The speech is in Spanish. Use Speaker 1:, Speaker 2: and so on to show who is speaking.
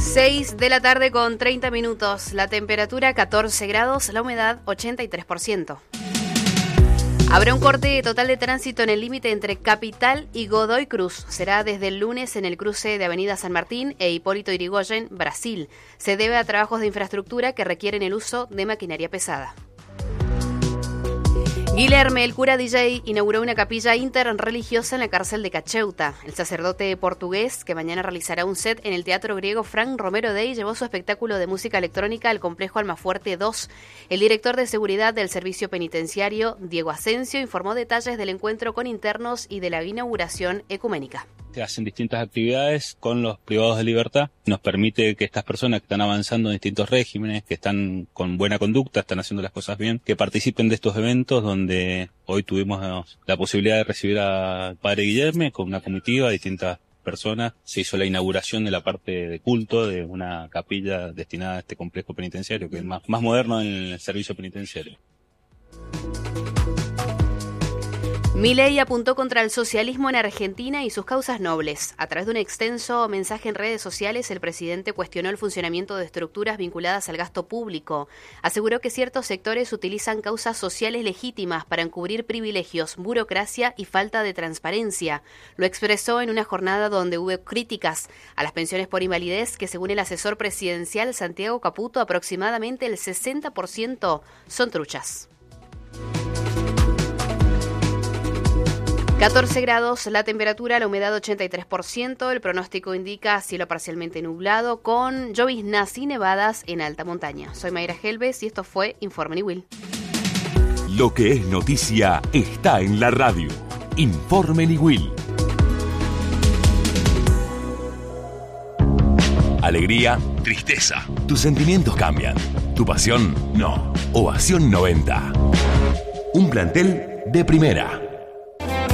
Speaker 1: 6 de la tarde con 30 minutos, la temperatura 14 grados, la humedad 83%. Habrá un corte total de tránsito en el límite entre Capital y Godoy Cruz. Será desde el lunes en el cruce de Avenida San Martín e Hipólito Yrigoyen, Brasil. Se debe a trabajos de infraestructura que requieren el uso de maquinaria pesada. Guilherme, el cura DJ, inauguró una capilla interreligiosa en la cárcel de Cacheuta. El sacerdote portugués, que mañana realizará un set en el Teatro Griego Frank Romero Day, llevó su espectáculo de música electrónica al complejo Almafuerte 2. El director de seguridad del servicio penitenciario, Diego Asensio, informó detalles del encuentro con internos y de la inauguración ecuménica.
Speaker 2: Se hacen distintas actividades con los privados de libertad. Nos permite que estas personas que están avanzando en distintos regímenes, que están con buena conducta, están haciendo las cosas bien, que participen de estos eventos donde hoy tuvimos la posibilidad de recibir al padre Guilherme con una comitiva de distintas personas. Se hizo la inauguración de la parte de culto de una capilla destinada a este complejo penitenciario, que es más moderno en el servicio penitenciario.
Speaker 1: Milei apuntó contra el socialismo en Argentina y sus causas nobles. A través de un extenso mensaje en redes sociales, el presidente cuestionó el funcionamiento de estructuras vinculadas al gasto público. Aseguró que ciertos sectores utilizan causas sociales legítimas para encubrir privilegios, burocracia y falta de transparencia. Lo expresó en una jornada donde hubo críticas a las pensiones por invalidez, que según el asesor presidencial Santiago Caputo, aproximadamente el 60% son truchas. 14 grados, la temperatura, la humedad 83%, el pronóstico indica cielo parcialmente nublado con lloviznas y nevadas en alta montaña. Soy Mayra Helves y esto fue Informe Niwil.
Speaker 3: Lo que es noticia está en la radio. Informe Niwil. Alegría, tristeza. Tus sentimientos cambian. Tu pasión, no. Ovación 90. Un plantel de primera.